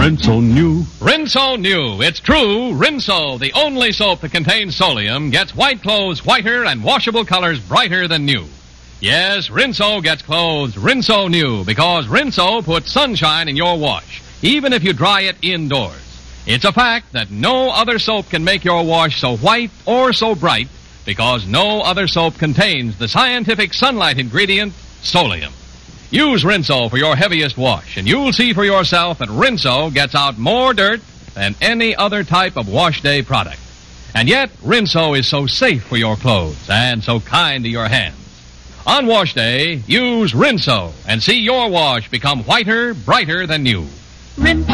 Rinso New. Rinso New. It's true. Rinso, the only soap that contains Solium, gets white clothes whiter and washable colors brighter than new. Yes, Rinso gets clothes Rinso New because Rinso puts sunshine in your wash, even if you dry it indoors. It's a fact that no other soap can make your wash so white or so bright because no other soap contains the scientific sunlight ingredient, Solium. Use Rinso for your heaviest wash, and you'll see for yourself that Rinso gets out more dirt than any other type of wash day product. And yet, Rinso is so safe for your clothes and so kind to your hands. On wash day, use Rinso and see your wash become whiter, brighter than new. Rinso